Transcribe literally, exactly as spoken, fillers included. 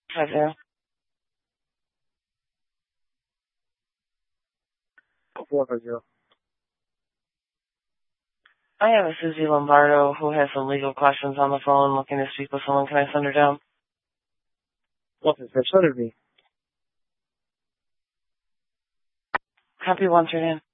Five zero. Four five zero. I have a Susie Lombardo who has some legal questions on the phone looking to speak with someone. Can I send her down? What is that? Send her to me. Copy one, turn in.